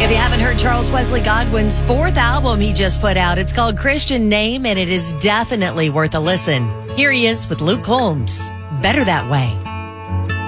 If you haven't heard Charles Wesley Godwin's fourth album he just put out, it's called Christian Name, and it is definitely worth a listen. Here he is with Luke Combs, Better That Way.